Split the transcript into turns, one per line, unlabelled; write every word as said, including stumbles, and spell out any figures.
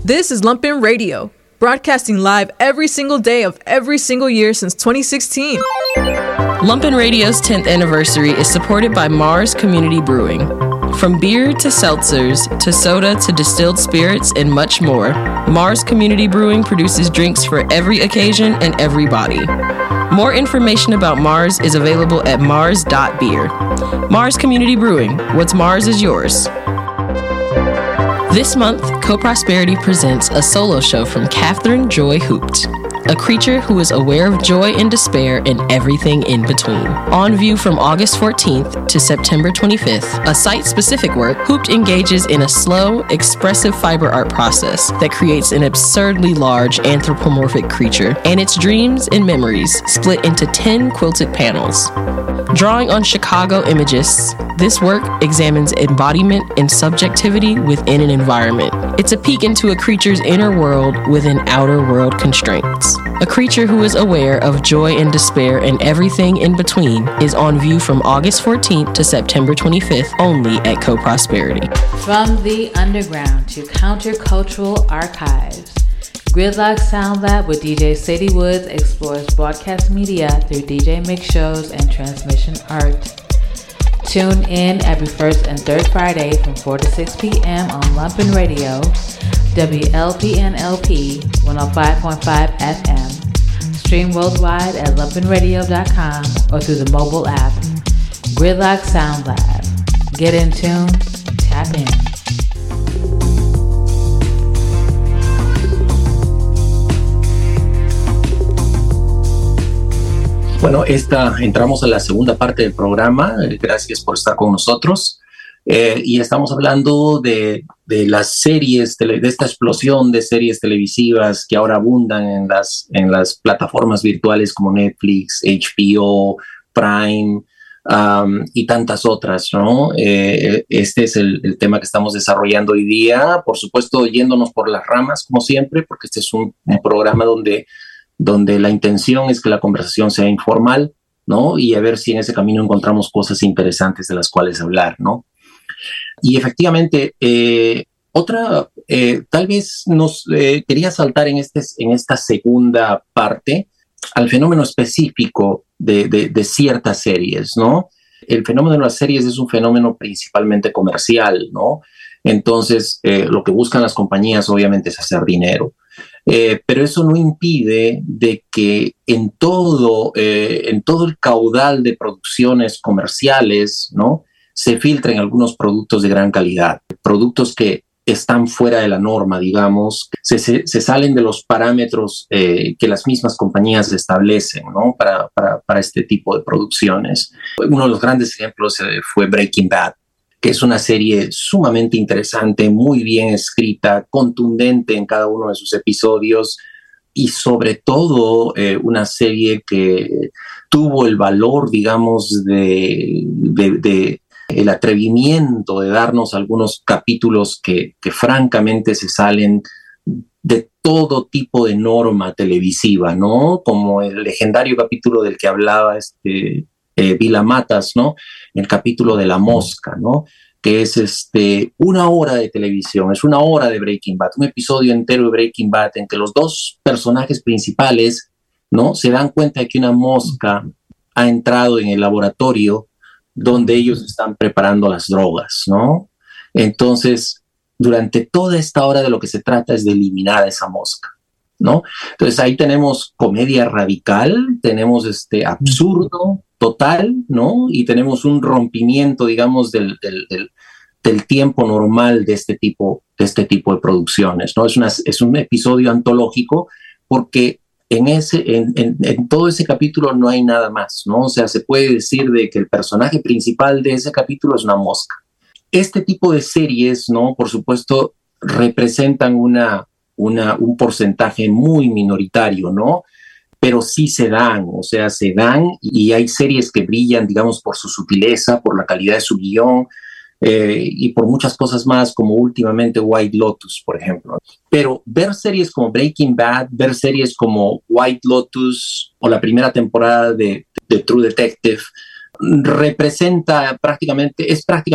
This is Lumpen Radio, broadcasting live every single day of every single year since twenty sixteen.
Lumpen Radio's tenth anniversary is supported by Mars Community Brewing. From beer to seltzers to soda to distilled spirits and much more, Mars Community Brewing produces drinks for every occasion and every body. More information about Mars is available at mars dot beer. Mars Community Brewing, what's Mars is yours. This month, Co-Prosperity presents a solo show from Catherine Joy Hoopt, a creature who is aware of joy and despair and everything in between. On view from August fourteenth to September twenty-fifth, a site-specific work, Hoopt engages in a slow, expressive fiber art process that creates an absurdly large anthropomorphic creature and its dreams and memories split into ten quilted panels. Drawing on Chicago imagists, this work examines embodiment and subjectivity within an environment. It's a peek into a creature's inner world within outer world constraints. A creature who is aware of joy and despair and everything in between is on view from August fourteenth to September twenty-fifth only at Co-Prosperity.
From the underground to countercultural archives, Gridlock Sound Lab with D J Sadie Woods explores broadcast media through D J mix shows and transmission art. Tune in every first and third Friday from four to six p.m. on Lumpen Radio, W L P N L P one oh five point five F M. Stream worldwide at lumpen radio dot com or through the mobile app. Gridlock Sound Lab. Get in tune, tap in.
Bueno, esta, entramos a la segunda parte del programa. Gracias por estar con nosotros. Eh, y estamos hablando de, de las series, de esta explosión de series televisivas que ahora abundan en las, en las plataformas virtuales como Netflix, H B O, Prime um, y tantas otras, ¿no? Eh, este es el, el tema que estamos desarrollando hoy día. Por supuesto, yéndonos por las ramas, como siempre, porque este es un, un programa donde... donde la intención es que la conversación sea informal, ¿no? Y a ver si en ese camino encontramos cosas interesantes de las cuales hablar, ¿no? Y efectivamente, eh, otra, eh, tal vez nos eh, quería saltar en, este, en esta segunda parte al fenómeno específico de, de, de ciertas series, ¿no? El fenómeno de las series es un fenómeno principalmente comercial, ¿no? Entonces, eh, lo que buscan las compañías obviamente es hacer dinero. Eh, pero eso no impide de que en todo, eh, en todo el caudal de producciones comerciales, ¿no?, se filtren algunos productos de gran calidad, productos que están fuera de la norma, digamos, se, se, se salen de los parámetros eh, que las mismas compañías establecen, ¿no?, para, para, para este tipo de producciones. Uno de los grandes ejemplos eh, fue Breaking Bad, que es una serie sumamente interesante, muy bien escrita, contundente en cada uno de sus episodios y sobre todo eh, una serie que tuvo el valor, digamos, de, de, de el atrevimiento de darnos algunos capítulos que, que francamente se salen de todo tipo de norma televisiva, ¿no? Como el legendario capítulo del que hablaba este... Eh, Vila Matas, ¿no? El capítulo de La Mosca, ¿no? Que es este, una hora de televisión, es una hora de Breaking Bad, un episodio entero de Breaking Bad en que los dos personajes principales, ¿no?, se dan cuenta de que una mosca ha entrado en el laboratorio donde ellos están preparando las drogas, ¿no? Entonces, durante toda esta hora de lo que se trata es de eliminar a esa mosca, ¿no? Entonces ahí tenemos comedia radical, tenemos este absurdo total, ¿no? Y tenemos un rompimiento, digamos, del, del, del, del tiempo normal de este tipo, de este tipo de producciones, ¿no? Es, una, es un episodio antológico porque en, ese, en, en, en todo ese capítulo no hay nada más, ¿no? O sea, se puede decir de que el personaje principal de ese capítulo es una mosca. Este tipo de series, ¿no?, por supuesto, representan una, una, un porcentaje muy minoritario, ¿no? Pero sí se dan, o sea, se dan y hay series que brillan, digamos, por su sutileza, por la calidad de su guión eh, y por muchas cosas más, como últimamente White Lotus, por ejemplo. Pero ver series como Breaking Bad, ver series como White Lotus o la primera temporada de, de True Detective representa prácticamente, es prácticamente